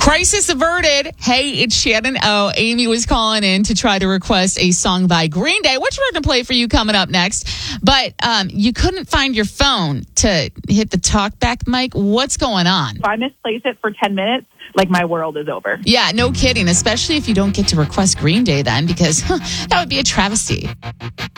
Crisis averted. Hey, it's Shannon O. Amy was calling in to try to request a song by Green Day, which we're going to play for you coming up next. But you couldn't find your phone to hit the talkback mic. What's going on? If I misplace it for 10 minutes, like my world is over. Yeah, no kidding. Especially if you don't get to request Green Day then, because that would be a travesty.